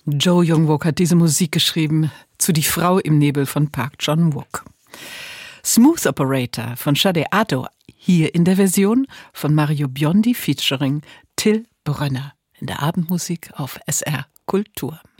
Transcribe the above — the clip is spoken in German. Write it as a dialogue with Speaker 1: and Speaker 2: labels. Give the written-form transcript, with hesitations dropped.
Speaker 1: Joe Young-wook hat diese Musik geschrieben zu Die Frau im Nebel von Park Chan-wook. Smooth Operator von Sade Ado, hier in der Version von Mario Biondi featuring Till Brönner in der Abendmusik auf SR Kultur.